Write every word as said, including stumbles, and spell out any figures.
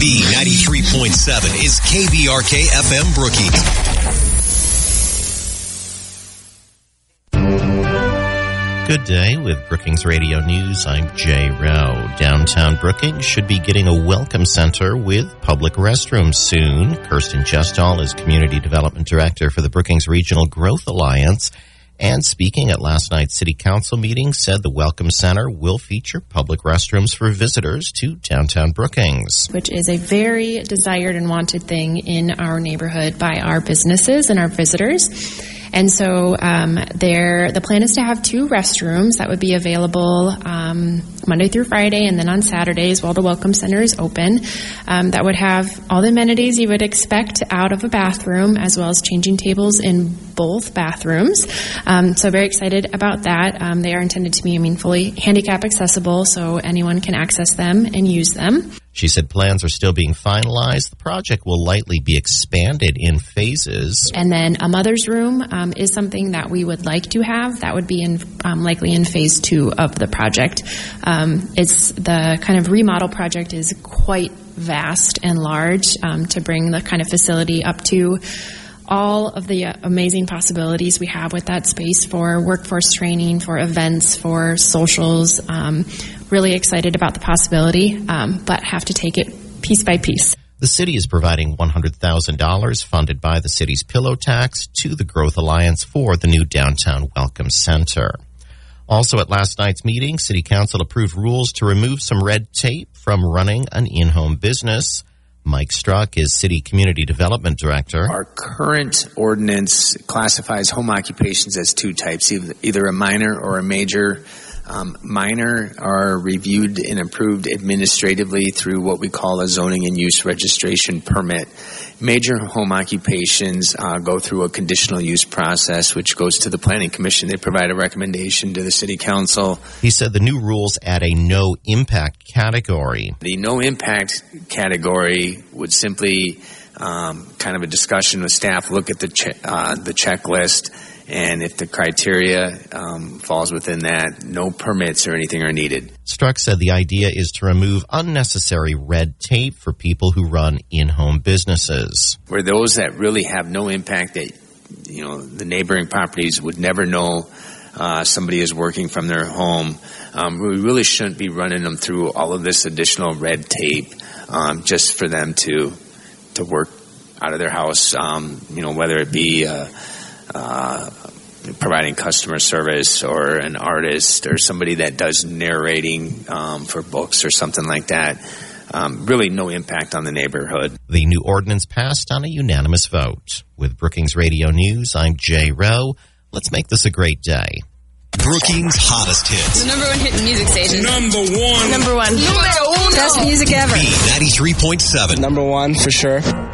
B ninety-three point seven is K B R K F M Brookings. Good day with Brookings Radio News. I'm Jay Rowe. Downtown Brookings should be getting a welcome center with public restrooms soon. Kirsten Jestall is Community Development Director for the Brookings Regional Growth Alliance, and speaking at last night's City Council meeting, said the Welcome Center will feature public restrooms for visitors to downtown Brookings. Which is a very desired and wanted thing in our neighborhood by our businesses and our visitors. And so um, there, the plan is to have two restrooms that would be available um, Monday through Friday, and then on Saturdays while the Welcome Center is open. Um, that would have all the amenities you would expect out of a bathroom, as well as changing tables in both bathrooms. Um, so very excited about that. Um, they are intended to be, I mean, fully handicap accessible, so anyone can access them and use them. She said plans are still being finalized. The project will likely be expanded in phases. And then a mother's room um, is something that we would like to have. That would be in um, likely in phase two of the project. Um, it's the kind of remodel project is quite vast and large um, to bring the kind of facility up to all of the amazing possibilities we have with that space for workforce training, for events, for socials. Um, really excited about the possibility, um, but have to take it piece by piece. The city is providing one hundred thousand dollars funded by the city's pillow tax to the Growth Alliance for the new downtown Welcome Center. Also at last night's meeting, City Council approved rules to remove some red tape from running an in-home business. Mike Struck is City Community Development Director. Our current ordinance classifies home occupations as two types, either a minor or a major. Um, minor are reviewed and approved administratively through what we call a zoning and use registration permit. Major home occupations uh, go through a conditional use process, which goes to the Planning Commission. They provide a recommendation to the City Council. He said the new rules add a no impact category. The no impact category would simply um, kind of a discussion with staff, look at the che- uh, the checklist, and if the criteria um, falls within that, no permits or anything are needed. Struck said the idea is to remove unnecessary red tape for people who run in-home businesses. Where those that really have no impact, that you know the neighboring properties would never know uh, somebody is working from their home, um, we really shouldn't be running them through all of this additional red tape um, just for them to to work out of their house. Um, you know, whether it be uh, uh, providing customer service or an artist or somebody that does narrating um, for books or something like that. Um, really no impact on the neighborhood. The new ordinance passed on a unanimous vote. With Brookings Radio News, I'm Jay Rowe. Let's make this a great day. Brookings' hottest hits. The number one hit music station. Number one. Number one. Numero uno. Best music ever. B ninety-three point seven. Number one for sure.